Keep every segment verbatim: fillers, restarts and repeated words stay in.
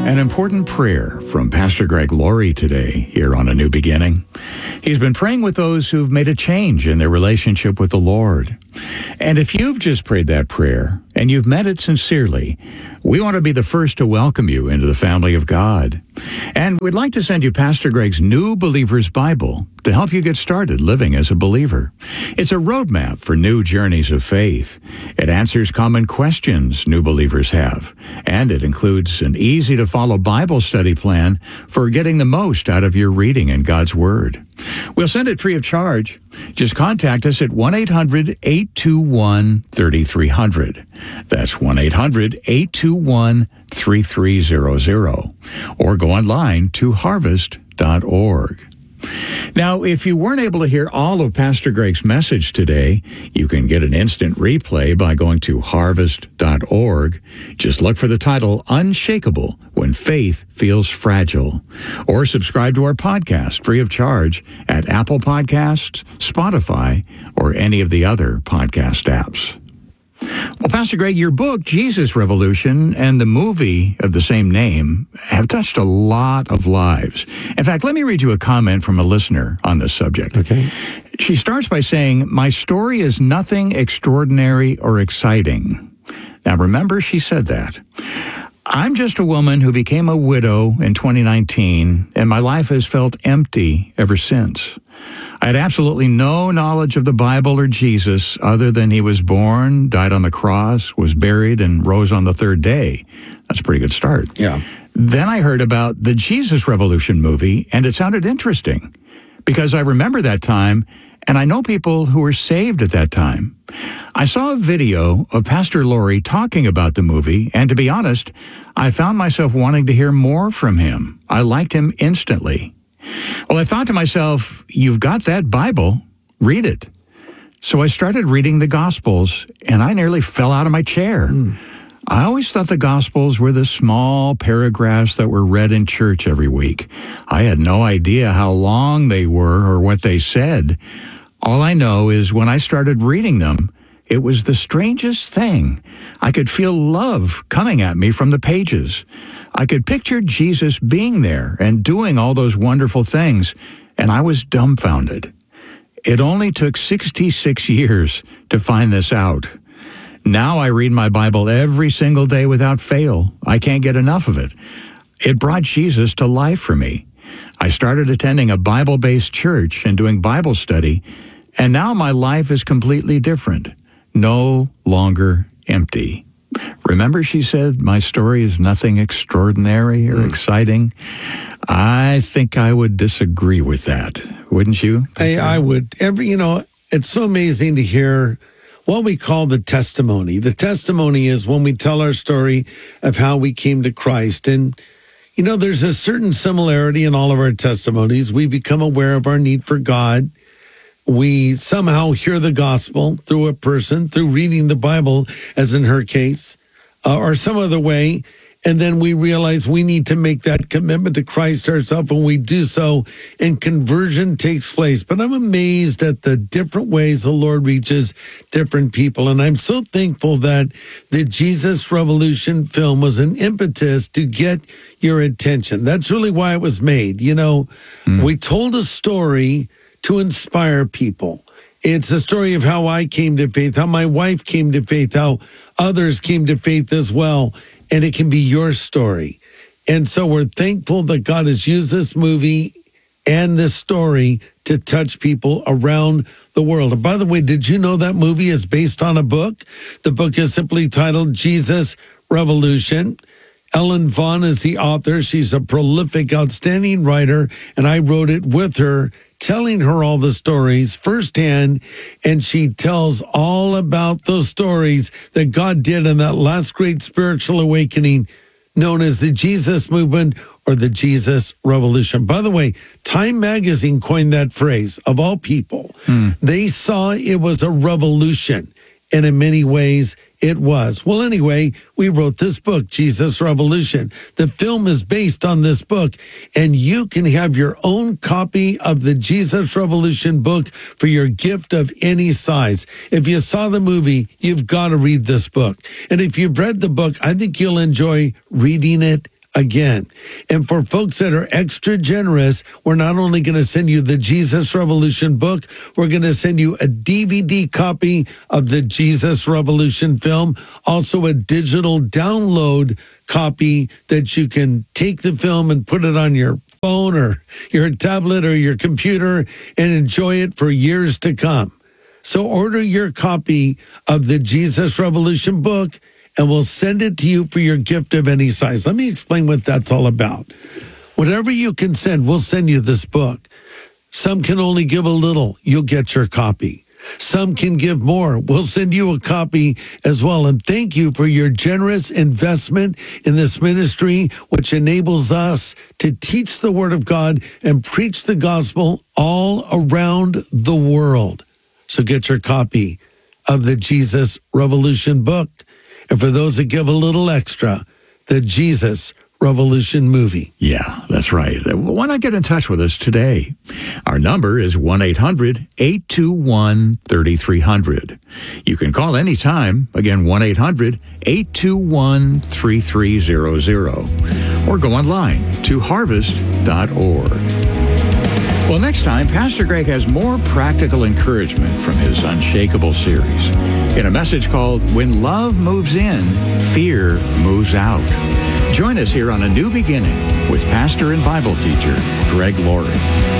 An important prayer from Pastor Greg Laurie today here on A New Beginning. He's been praying with those who've made a change in their relationship with the Lord. And if you've just prayed that prayer and you've meant it sincerely, we want to be the first to welcome you into the family of God. And we'd like to send you Pastor Greg's New Believer's Bible to help you get started living as a believer. It's a roadmap for new journeys of faith. It answers common questions new believers have, and it includes an easy-to-follow Bible study plan for getting the most out of your reading in God's Word. We'll send it free of charge. Just contact us at one eight hundred, eight two one, three three zero zero. That's one eight hundred, eight two one, three three zero zero. Or go online to harvest dot org. Now, if you weren't able to hear all of Pastor Greg's message today, you can get an instant replay by going to harvest dot org. Just look for the title, Unshakable When Faith Feels Fragile. Or subscribe to our podcast free of charge at Apple Podcasts, Spotify, or any of the other podcast apps. Well, Pastor Greg, your book, Jesus Revolution, and the movie of the same name have touched a lot of lives. In fact, let me read you a comment from a listener on this subject. Okay. She starts by saying, "My story is nothing extraordinary or exciting." Now, remember, she said that. "I'm just a woman who became a widow in twenty nineteen, and my life has felt empty ever since. I had absolutely no knowledge of the Bible or Jesus other than he was born, died on the cross, was buried, and rose on the third day." That's a pretty good start. Yeah. "Then I heard about the Jesus Revolution movie, and it sounded interesting because I remember that time, and I know people who were saved at that time. I saw a video of Pastor Laurie talking about the movie, and to be honest, I found myself wanting to hear more from him. I liked him instantly. Well, I thought to myself, you've got that Bible, read it. So I started reading the Gospels, and I nearly fell out of my chair. Mm. I always thought the Gospels were the small paragraphs that were read in church every week. I had no idea how long they were or what they said. All I know is when I started reading them, it was the strangest thing. I could feel love coming at me from the pages. I could picture Jesus being there and doing all those wonderful things, and I was dumbfounded. It only took sixty-six years to find this out. Now I read my Bible every single day without fail. I can't get enough of it. It brought Jesus to life for me. I started attending a Bible-based church and doing Bible study, and now my life is completely different. No longer empty." Remember, she said, my story is nothing extraordinary or mm. exciting. I think I would disagree with that. Wouldn't you? I, I would. Every, you know, it's so amazing to hear what we call the testimony. The testimony is when we tell our story of how we came to Christ. And, you know, there's a certain similarity in all of our testimonies. We become aware of our need for God. We somehow hear the gospel through a person, through reading the Bible, as in her case, uh, or some other way. And then we realize we need to make that commitment to Christ ourselves, and we do so, and conversion takes place. But I'm amazed at the different ways the Lord reaches different people. And I'm so thankful that the Jesus Revolution film was an impetus to get your attention. That's really why it was made. You know, mm. we told a story to inspire people. It's a story of how I came to faith, how my wife came to faith, how others came to faith as well. And it can be your story. And so we're thankful that God has used this movie and this story to touch people around the world. And by the way, did you know that movie is based on a book? The book is simply titled Jesus Revolution. Ellen Vaughn is the author. She's a prolific, outstanding writer, and I wrote it with her, telling her all the stories firsthand, and she tells all about those stories that God did in that last great spiritual awakening known as the Jesus Movement or the Jesus Revolution. By the way, Time Magazine coined that phrase, of all people. Mm. They saw it was a revolution. And in many ways, it was. Well, anyway, we wrote this book, Jesus Revolution. The film is based on this book, and you can have your own copy of the Jesus Revolution book for your gift of any size. If you saw the movie, you've got to read this book. And if you've read the book, I think you'll enjoy reading it again. And for folks that are extra generous, we're not only going to send you the Jesus Revolution book, we're going to send you a D V D copy of the Jesus Revolution film, also a digital download copy that you can take the film and put it on your phone or your tablet or your computer and enjoy it for years to come. So order your copy of the Jesus Revolution book, and we'll send it to you for your gift of any size. Let me explain what that's all about. Whatever you can send, we'll send you this book. Some can only give a little. You'll get your copy. Some can give more. We'll send you a copy as well. And thank you for your generous investment in this ministry, which enables us to teach the Word of God and preach the gospel all around the world. So get your copy of the Jesus Revolution book. And for those that give a little extra, the Jesus Revolution movie. Yeah, that's right. Why not get in touch with us today? Our number is one eight hundred eight two one three three zero zero. You can call anytime. Again, one eight hundred eight two one three three zero zero. Or go online to harvest dot org. Well, next time, Pastor Greg has more practical encouragement from his Unshakable series in a message called When Love Moves In, Fear Moves Out. Join us here on A New Beginning with pastor and Bible teacher Greg Laurie.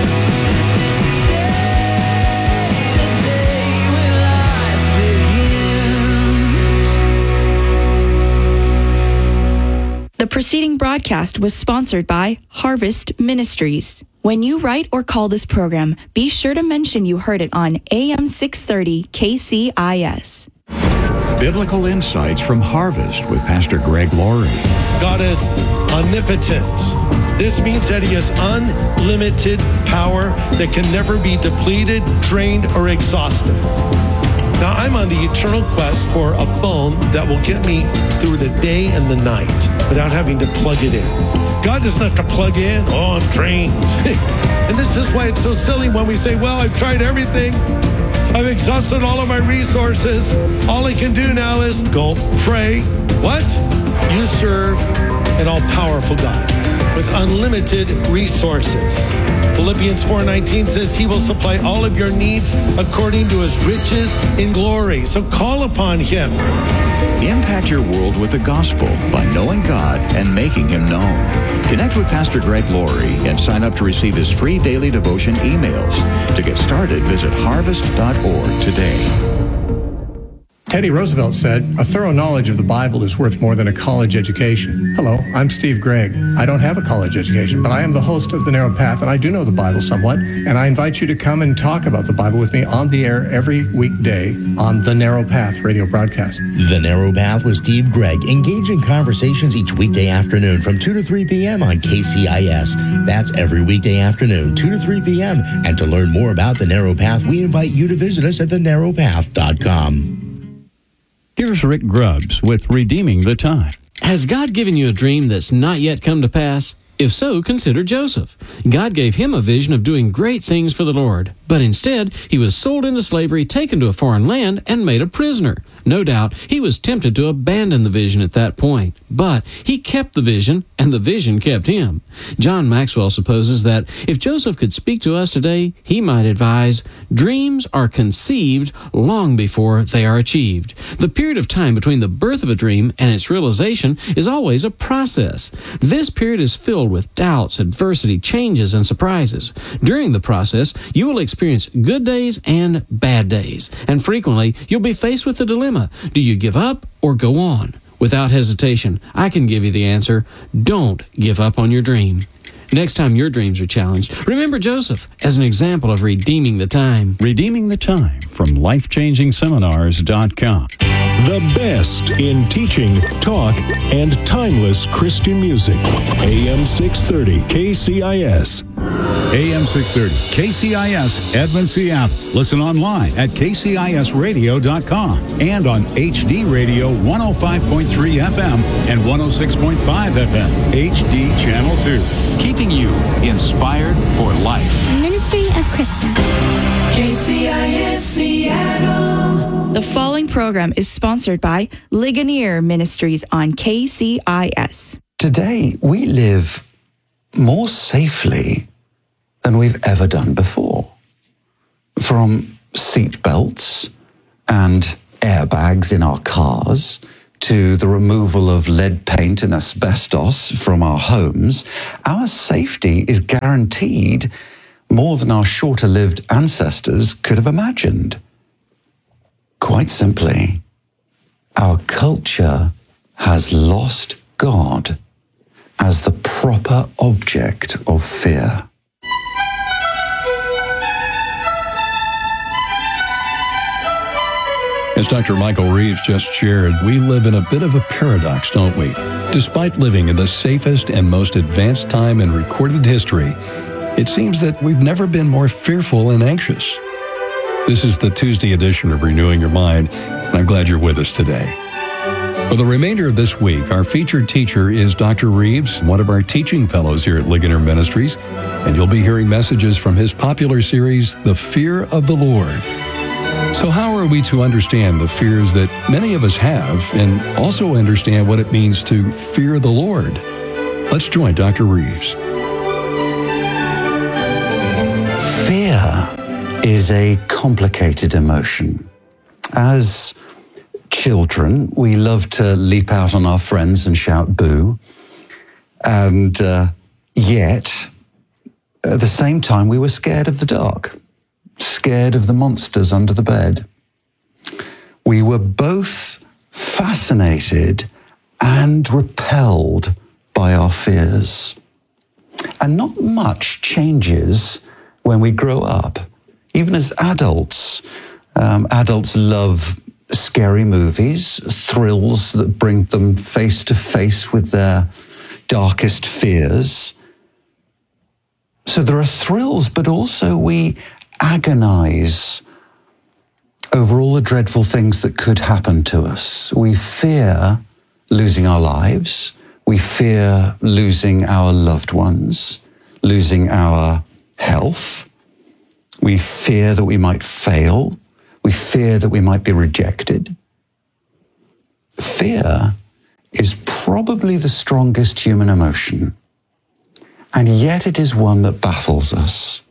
The preceding broadcast was sponsored by Harvest Ministries. When you write or call this program, be sure to mention you heard it on A M six thirty K C I S. Biblical Insights from Harvest with Pastor Greg Laurie. God is omnipotent. This means that he has unlimited power that can never be depleted, drained, or exhausted. Now, I'm on the eternal quest for a phone that will get me through the day and the night without having to plug it in. God doesn't have to plug in. Oh, I'm drained. And this is why it's so silly when we say, well, I've tried everything. I've exhausted all of my resources. All I can do now is go pray. What? You serve an all-powerful God with unlimited resources. Philippians four nineteen says he will supply all of your needs according to his riches in glory. So call upon him. Impact your world with the gospel by knowing God and making him known. Connect with Pastor Greg Laurie and sign up to receive his free daily devotion emails. To get started, visit harvest dot org today. Teddy Roosevelt said, "A thorough knowledge of the Bible is worth more than a college education." Hello, I'm Steve Gregg. I don't have a college education, but I am the host of The Narrow Path, and I do know the Bible somewhat, and I invite you to come and talk about the Bible with me on the air every weekday on The Narrow Path radio broadcast. The Narrow Path with Steve Gregg. Engage in conversations each weekday afternoon from two to three p.m. on K C I S. That's every weekday afternoon, two to three p.m. And to learn more about The Narrow Path, we invite you to visit us at the narrow path dot com. Here's Rick Grubbs with Redeeming the Time. Has God given you a dream that's not yet come to pass? If so, consider Joseph. God gave him a vision of doing great things for the Lord, but instead he was sold into slavery, taken to a foreign land, and made a prisoner. No doubt he was tempted to abandon the vision at that point, but he kept the vision, and the vision kept him. John Maxwell supposes that if Joseph could speak to us today, he might advise, dreams are conceived long before they are achieved. The period of time between the birth of a dream and its realization is always a process. This period is filled with doubts, adversity, changes, and surprises. During the process, you will experience good days and bad days, and frequently you'll be faced with the dilemma. Do you give up or go on? Without hesitation, I can give you the answer. Don't give up on your dream. Next time your dreams are challenged, remember Joseph as an example of redeeming the time. Redeeming the Time from life changing seminars dot com. The best in teaching, talk, and timeless Christian music. A M six thirty K C I S. A M six thirty K C I S, Edmond, Seattle. Listen online at K C I S radio dot com and on H D Radio one oh five point three F M and one oh six point five F M, H D Channel two. Keeping you inspired for life. Ministry of Christian. K C I S Seattle. The following program is sponsored by Ligonier Ministries on K C I S. Today, we live more safely than we've ever done before. From seat belts and airbags in our cars to the removal of lead paint and asbestos from our homes, our safety is guaranteed more than our shorter-lived ancestors could have imagined. Quite simply, our culture has lost God as the proper object of fear. As Doctor Michael Reeves just shared, we live in a bit of a paradox, don't we? Despite living in the safest and most advanced time in recorded history, it seems that we've never been more fearful and anxious. This is the Tuesday edition of Renewing Your Mind, and I'm glad you're with us today. For the remainder of this week, our featured teacher is Doctor Reeves, one of our teaching fellows here at Ligonier Ministries, and you'll be hearing messages from his popular series, The Fear of the Lord. So how are we to understand the fears that many of us have and also understand what it means to fear the Lord? Let's join Doctor Reeves. Fear is a complicated emotion. As children, we love to leap out on our friends and shout boo. And uh, yet, at the same time, we were scared of the dark. Scared of the monsters under the bed. We were both fascinated and repelled by our fears. And not much changes when we grow up. Even as adults, um, adults love scary movies, thrills that bring them face to face with their darkest fears. So there are thrills, but also we agonize over all the dreadful things that could happen to us. We fear losing our lives. We fear losing our loved ones, losing our health. We fear that we might fail. We fear that we might be rejected. Fear is probably the strongest human emotion, and yet it is one that baffles us.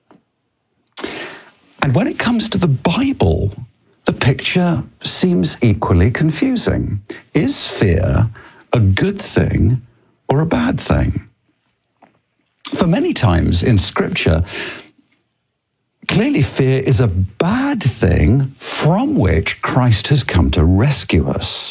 And when it comes to the Bible, the picture seems equally confusing. Is fear a good thing or a bad thing? For many times in Scripture, clearly fear is a bad thing from which Christ has come to rescue us.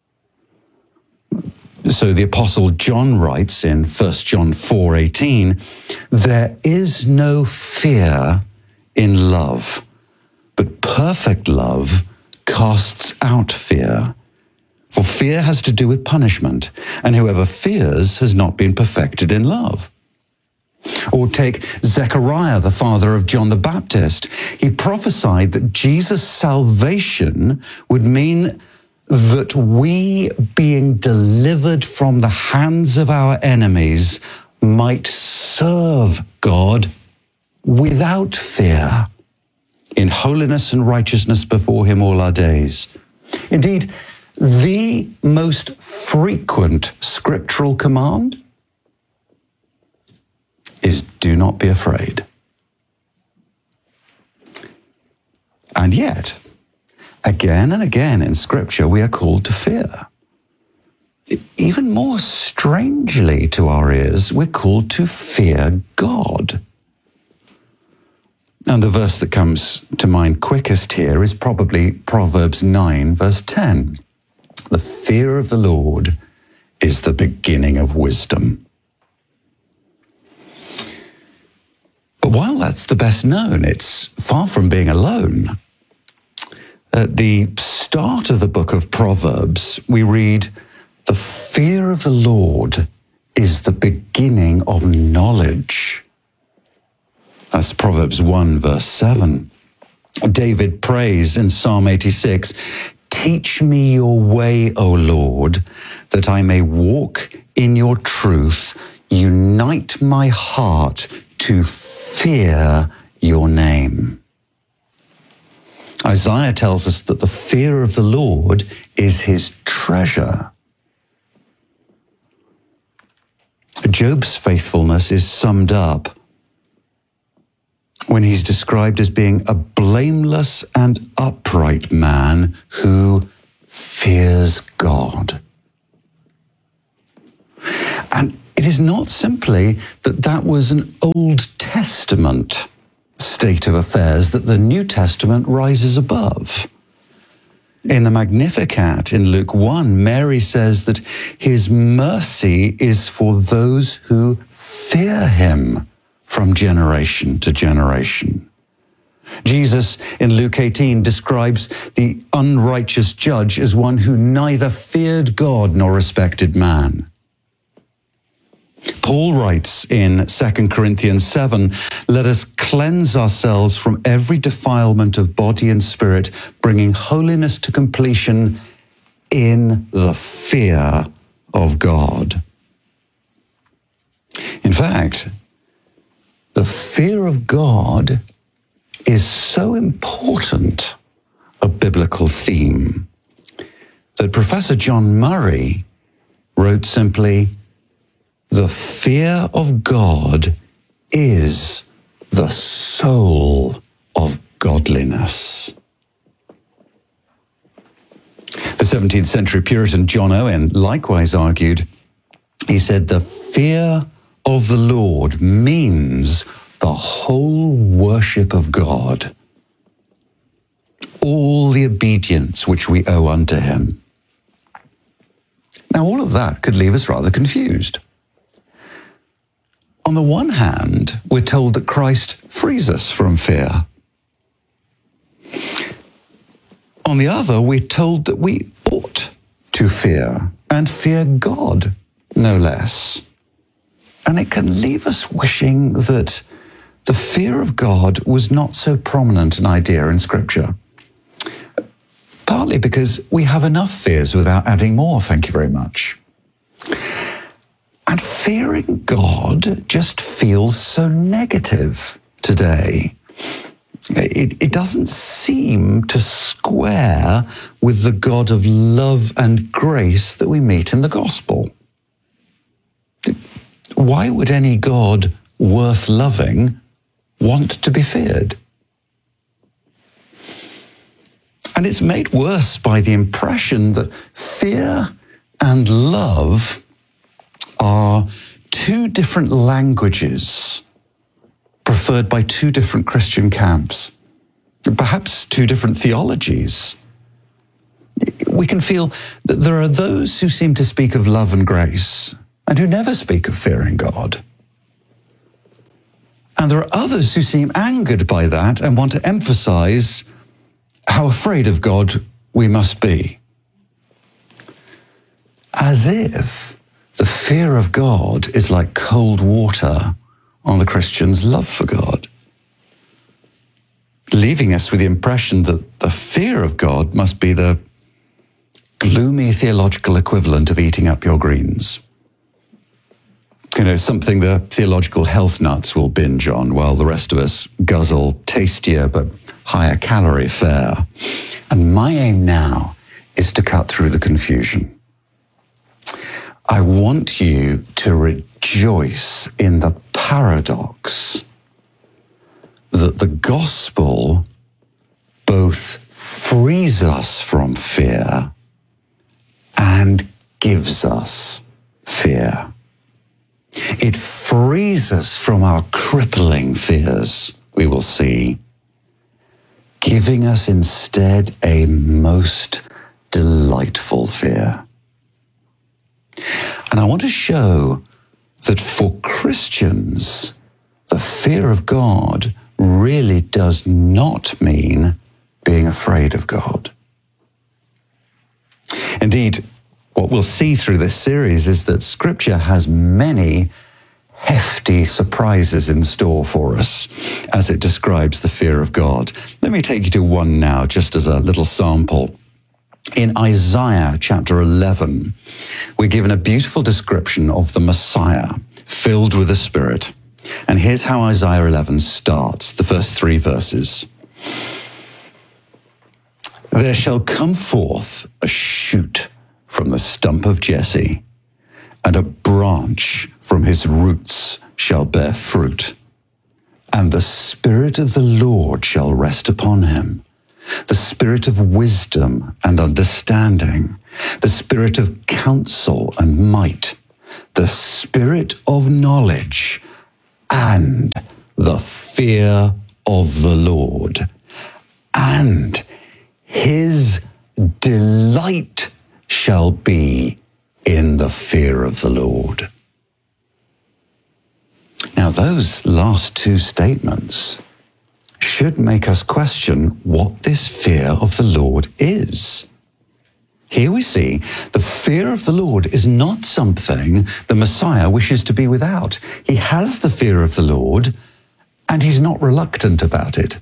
So the Apostle John writes in First John four eighteen, "There is no fear in love, but perfect love casts out fear. For fear has to do with punishment, and whoever fears has not been perfected in love." Or take Zechariah, the father of John the Baptist. He prophesied that Jesus' salvation would mean that we, being delivered from the hands of our enemies, might serve God without fear, in holiness and righteousness before him all our days. Indeed, the most frequent scriptural command is do not be afraid. And yet, again and again in Scripture, we are called to fear. Even more strangely to our ears, we're called to fear God. And the verse that comes to mind quickest here is probably Proverbs nine, verse ten. The fear of the Lord is the beginning of wisdom. But while that's the best known, it's far from being alone. At the start of the book of Proverbs, we read, "The fear of the Lord is the beginning of knowledge." That's Proverbs one, verse seven. David prays in Psalm eighty-six, "Teach me your way, O Lord, that I may walk in your truth. Unite my heart to fear your name." Isaiah tells us that the fear of the Lord is his treasure. Job's faithfulness is summed up when he's described as being a blameless and upright man who fears God. And it is not simply that that was an Old Testament state of affairs that the New Testament rises above. In the Magnificat in Luke one, Mary says that his mercy is for those who fear him from generation to generation. Jesus in Luke eighteen describes the unrighteous judge as one who neither feared God nor respected man. Paul writes in Second Corinthians seven, "Let us cleanse ourselves from every defilement of body and spirit, bringing holiness to completion in the fear of God." In fact, the fear of God is so important a biblical theme that Professor John Murray wrote simply, "The fear of God is the soul of godliness." The seventeenth century Puritan John Owen likewise argued, he said, "The fear of the Lord means the whole worship of God, all the obedience which we owe unto him." Now, all of that could leave us rather confused. On the one hand, we're told that Christ frees us from fear. On the other, we're told that we ought to fear, and fear God, no less. And it can leave us wishing that the fear of God was not so prominent an idea in Scripture. Partly because we have enough fears without adding more, thank you very much. And fearing God just feels so negative today. It, it doesn't seem to square with the God of love and grace that we meet in the gospel. Why would any God worth loving want to be feared? And it's made worse by the impression that fear and love are two different languages preferred by two different Christian camps, perhaps two different theologies. We can feel that there are those who seem to speak of love and grace and who never speak of fearing God. And there are others who seem angered by that and want to emphasize how afraid of God we must be. As if the fear of God is like cold water on the Christian's love for God, leaving us with the impression that the fear of God must be the gloomy theological equivalent of eating up your greens. You know, something the theological health nuts will binge on while the rest of us guzzle tastier but higher calorie fare. And my aim now is to cut through the confusion. I want you to rejoice in the paradox that the gospel both frees us from fear and gives us fear. It frees us from our crippling fears, we will see, giving us instead a most delightful fear. And I want to show that for Christians, the fear of God really does not mean being afraid of God. Indeed, what we'll see through this series is that Scripture has many hefty surprises in store for us as it describes the fear of God. Let me take you to one now, just as a little sample. In Isaiah chapter eleven, we're given a beautiful description of the Messiah filled with the Spirit. And here's how Isaiah eleven starts, the first three verses. "There shall come forth a shoot from the stump of Jesse, and a branch from his roots shall bear fruit. And the Spirit of the Lord shall rest upon him, the Spirit of wisdom and understanding, the Spirit of counsel and might, the Spirit of knowledge, and the fear of the Lord. And his delight shall be in the fear of the Lord. Now, those last two statements should make us question what this fear of the Lord is. Here we see the fear of the Lord is not something the Messiah wishes to be without. He has the fear of the Lord, and he's not reluctant about it.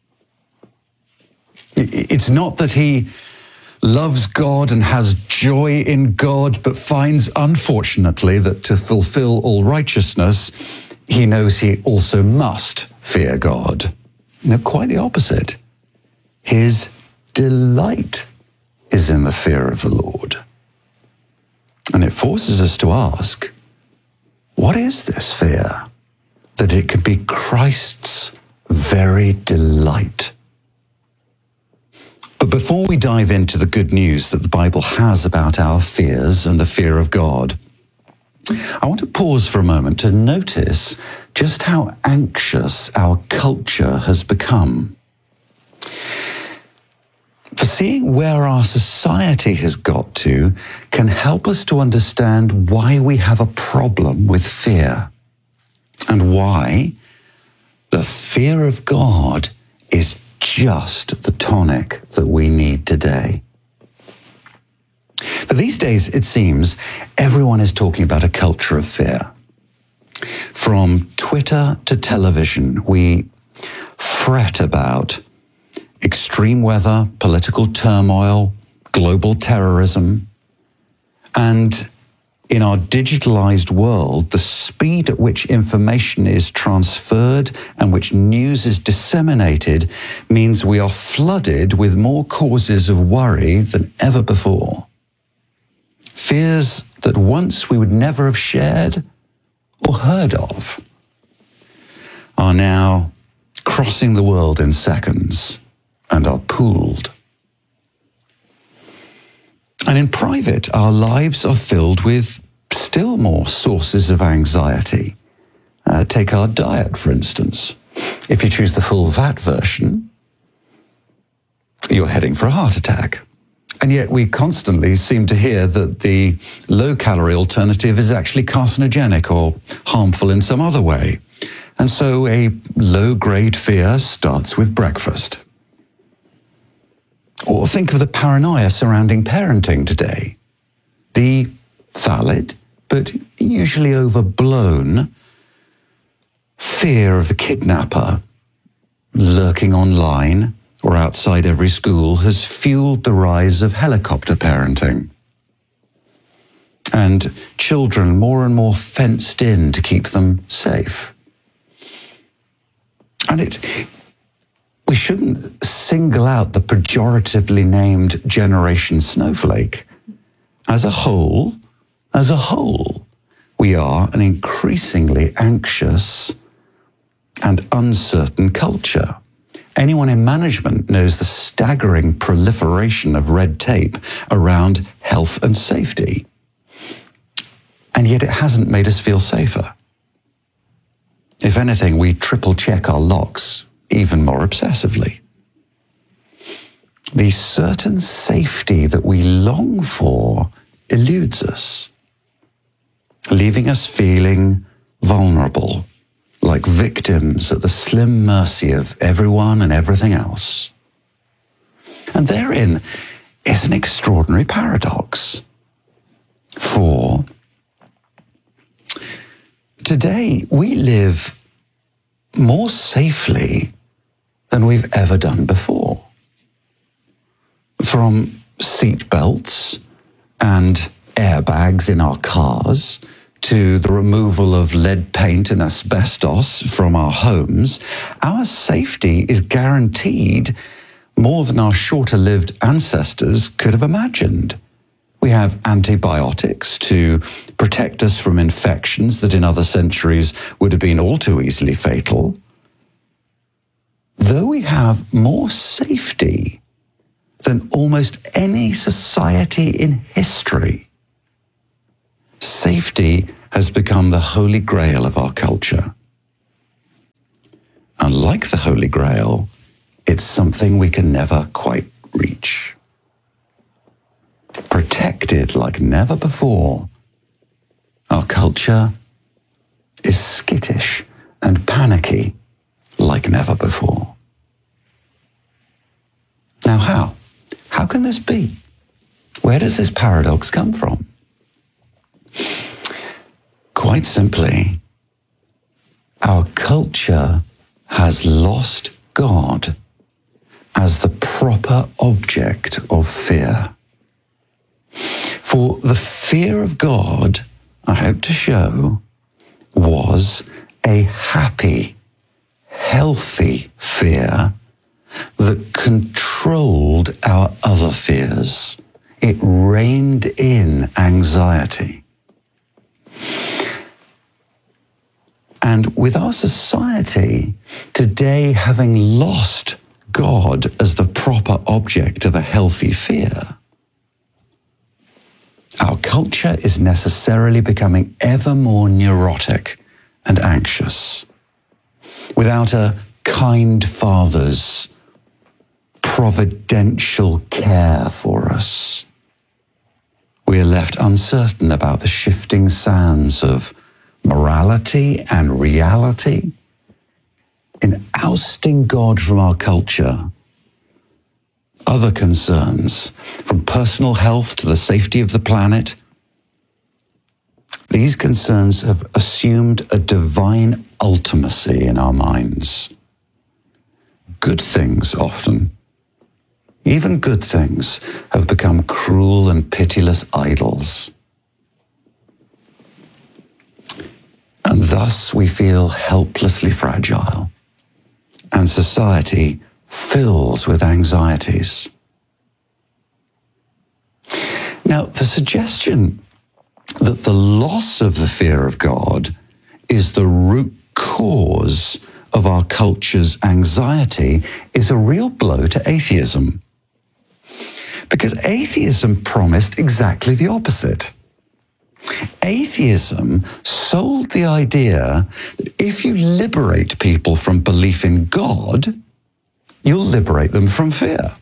It's not that he loves God and has joy in God, but finds, unfortunately, that to fulfill all righteousness, he knows he also must fear God. No, quite the opposite. His delight is in the fear of the Lord. And it forces us to ask, what is this fear? That it can be Christ's very delight. But before we dive into the good news that the Bible has about our fears and the fear of God, I want to pause for a moment to notice just how anxious our culture has become. For seeing where our society has got to can help us to understand why we have a problem with fear and why the fear of God is just the tonic that we need today. But these days, it seems, everyone is talking about a culture of fear. From Twitter to television, we fret about extreme weather, political turmoil, global terrorism, and in our digitalized world, the speed at which information is transferred and which news is disseminated means we are flooded with more causes of worry than ever before. Fears that once we would never have shared or heard of are now crossing the world in seconds and are pooled. And in private, our lives are filled with still more sources of anxiety. Uh, take our diet, for instance. If you choose the full V A T version, you're heading for a heart attack. And yet we constantly seem to hear that the low-calorie alternative is actually carcinogenic or harmful in some other way. And so a low-grade fear starts with breakfast. Or think of the paranoia surrounding parenting today. The valid, but usually overblown, fear of the kidnapper lurking online or outside every school has fueled the rise of helicopter parenting. And children more and more fenced in to keep them safe. And it, we shouldn't single out the pejoratively named Generation Snowflake. As a whole, as a whole, we are an increasingly anxious and uncertain culture. Anyone in management knows the staggering proliferation of red tape around health and safety. And yet it hasn't made us feel safer. If anything, we triple check our locks even more obsessively. The certain safety that we long for eludes us, leaving us feeling vulnerable, like victims at the slim mercy of everyone and everything else. And therein is an extraordinary paradox. For today, we live more safely than we've ever done before. From seat belts and airbags in our cars to the removal of lead paint and asbestos from our homes, our safety is guaranteed more than our shorter-lived ancestors could have imagined. We have antibiotics to protect us from infections that in other centuries would have been all too easily fatal. Though we have more safety than almost any society in history, safety has become the holy grail of our culture. And like the Holy Grail, it's something we can never quite reach. Protected like never before, our culture is skittish and panicky like never before. Now how? How can this be? Where does this paradox come from? Quite simply, our culture has lost God as the proper object of fear. For the fear of God, I hope to show, was a happy, healthy fear that controlled our other fears. It reined in anxiety. And with our society today having lost God as the proper object of a healthy fear, our culture is necessarily becoming ever more neurotic and anxious. Without a kind Father's providential care for us, we are left uncertain about the shifting sands of morality and reality. In ousting God from our culture, other concerns, from personal health to the safety of the planet, these concerns have assumed a divine ultimacy in our minds. Good things often, even good things, have become cruel and pitiless idols. And thus we feel helplessly fragile, and society fills with anxieties. Now, the suggestion that the loss of the fear of God is the root cause of our culture's anxiety is a real blow to atheism. Because atheism promised exactly the opposite. Atheism sold the idea that if you liberate people from belief in God, you'll liberate them from fear.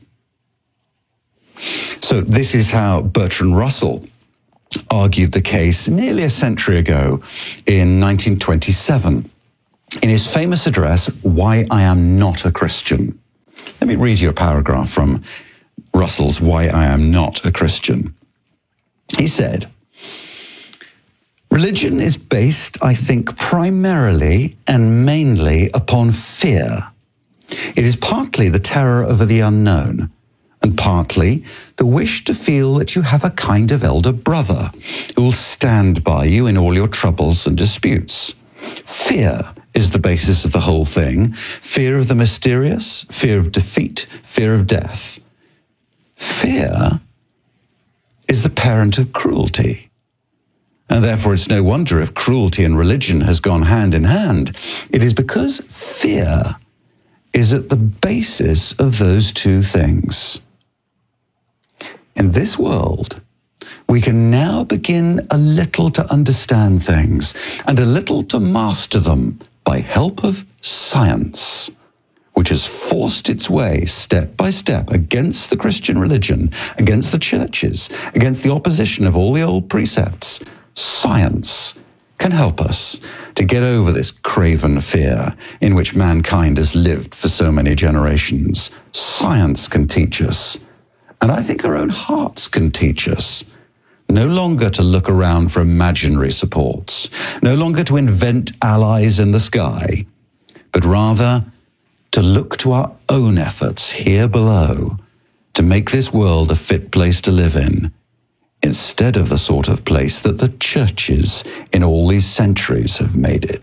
So this is how Bertrand Russell argued the case nearly a century ago in nineteen twenty-seven in his famous address, Why I Am Not a Christian. Let me read you a paragraph from Russell's Why I Am Not a Christian. He said, "Religion is based, I think, primarily and mainly upon fear. It is partly the terror over the unknown, and partly the wish to feel that you have a kind of elder brother who will stand by you in all your troubles and disputes. Fear is the basis of the whole thing. Fear of the mysterious, fear of defeat, fear of death. Fear is the parent of cruelty. And therefore it's no wonder if cruelty and religion has gone hand in hand. It is because fear is at the basis of those two things. In this world, we can now begin a little to understand things and a little to master them by help of science, which has forced its way step by step against the Christian religion, against the churches, against the opposition of all the old precepts. Science can help us to get over this craven fear in which mankind has lived for so many generations. Science can teach us, and I think our own hearts can teach us, no longer to look around for imaginary supports, no longer to invent allies in the sky, but rather to look to our own efforts here below to make this world a fit place to live in, instead of the sort of place that the churches in all these centuries have made it.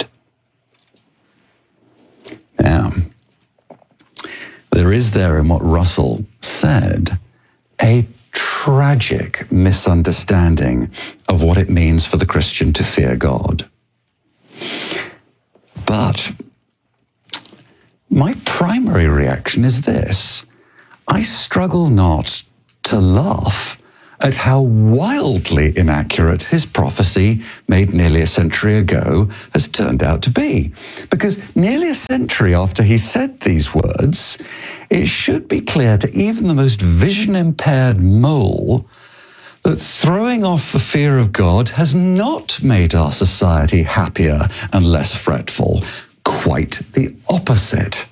Now, there is there in what Russell said a tragic misunderstanding of what it means for the Christian to fear God. But my primary reaction is this: I struggle not to laugh at how wildly inaccurate his prophecy made nearly a century ago has turned out to be. Because nearly a century after he said these words, it should be clear to even the most vision-impaired mole that throwing off the fear of God has not made our society happier and less fretful. Quite the opposite.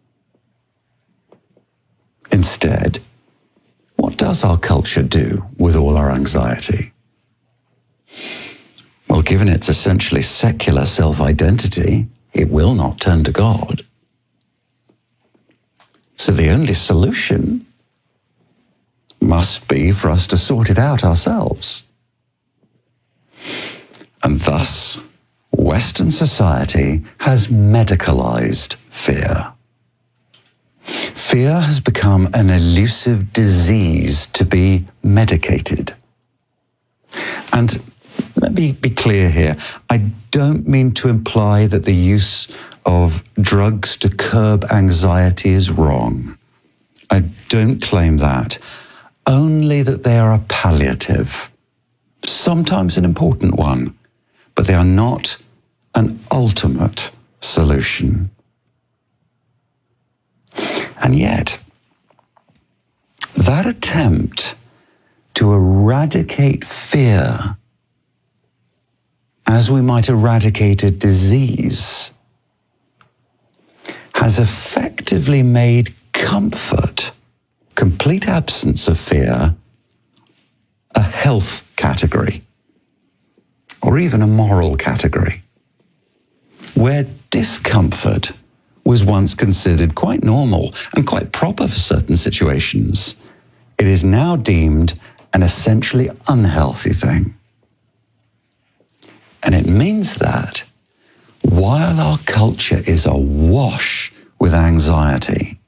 Instead, what does our culture do with all our anxiety? Well, given its essentially secular self-identity, it will not turn to God. So the only solution must be for us to sort it out ourselves. And thus, Western society has medicalized fear. Fear has become an elusive disease to be medicated. And let me be clear here. I don't mean to imply that the use of drugs to curb anxiety is wrong. I don't claim that. Only that they are a palliative, sometimes an important one, but they are not an ultimate solution. And yet, that attempt to eradicate fear as we might eradicate a disease has effectively made comfort, complete absence of fear, a health category, or even a moral category, where discomfort was once considered quite normal and quite proper for certain situations. It is now deemed an essentially unhealthy thing. And it means that while our culture is awash with anxiety,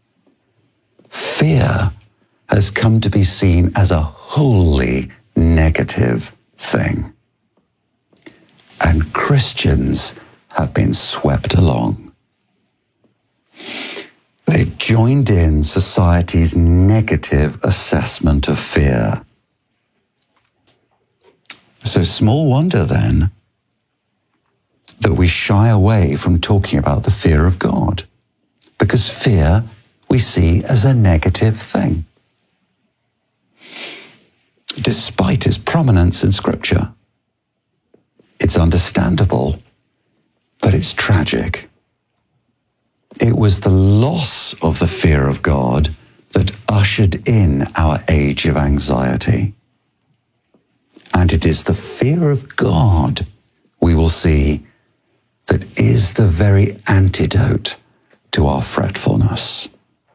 fear has come to be seen as a wholly negative thing. And Christians have been swept along. They've joined in society's negative assessment of fear. So small wonder then that we shy away from talking about the fear of God, because fear we see as a negative thing, despite its prominence in Scripture. It's understandable, but it's tragic. It was the loss of the fear of God that ushered in our age of anxiety. And it is the fear of God, we will see, that is the very antidote to our fretfulness.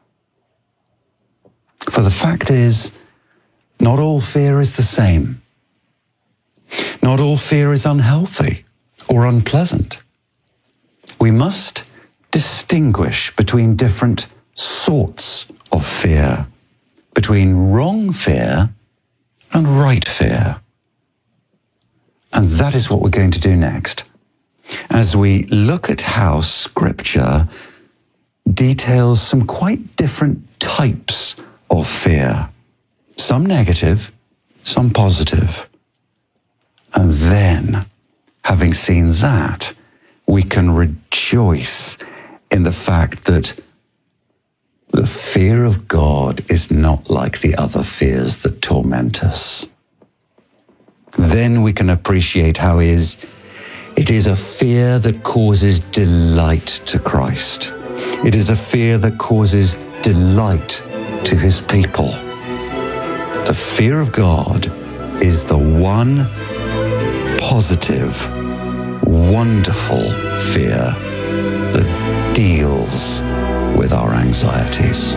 For the fact is, not all fear is the same. Not all fear is unhealthy or unpleasant. We must distinguish between different sorts of fear, between wrong fear and right fear. And that is what we're going to do next, as we look at how Scripture details some quite different types of fear, some negative, some positive. And then, having seen that, we can rejoice in the fact that the fear of God is not like the other fears that torment us. Then we can appreciate how is it is a fear that causes delight to Christ. It is a fear that causes delight to his people. The fear of God is the one positive, wonderful fear that deals with our anxieties.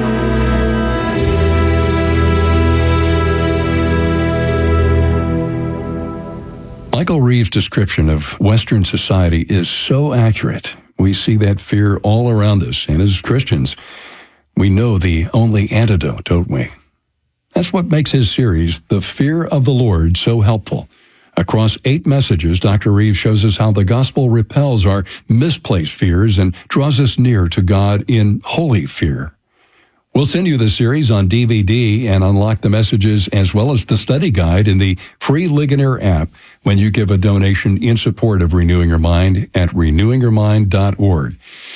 Michael Reeves' description of Western society is so accurate. We see that fear all around us, and as Christians, we know the only antidote, don't we? That's what makes his series, The Fear of the Lord, so helpful. Across eight messages, Doctor Reeves shows us how the gospel repels our misplaced fears and draws us near to God in holy fear. We'll send you the series on D V D and unlock the messages as well as the study guide in the free Ligonier app when you give a donation in support of Renewing Your Mind at renewing your mind dot org.